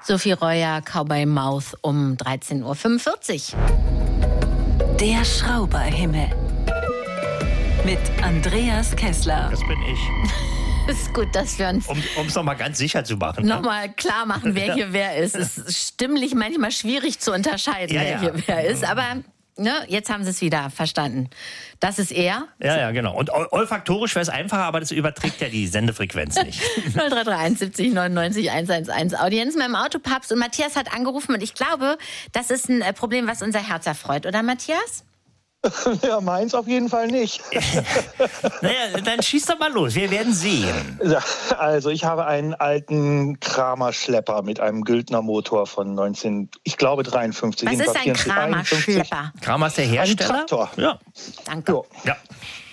Sophie Reuer, Cowboy Mouth um 13.45 Uhr. Der Schrauberhimmel mit Andreas Kessler. Das bin ich. Ist gut, dass wir uns Um es nochmal ganz sicher zu machen. nochmal klar machen, wer hier wer ist. Es ist stimmlich manchmal schwierig zu unterscheiden, wer hier wer ist. Aber jetzt haben Sie es wieder verstanden. Das ist er. Ja, genau. Und olfaktorisch wäre es einfacher, aber das überträgt ja die Sendefrequenz nicht. 0331 70 99 111. Audienz mit dem Autopapst. Und Matthias hat angerufen. Und ich glaube, das ist ein Problem, was unser Herz erfreut. Oder, Matthias? Ja, meins auf jeden Fall nicht. Naja, dann schieß doch mal los. Wir werden sehen. Ja, also ich habe einen alten Kramer-Schlepper mit einem Güldner-Motor von 1953. Was ist ein Kramer-Schlepper? Kramer ist der Hersteller? Ein Traktor. Ja. Danke. Jo. Ja.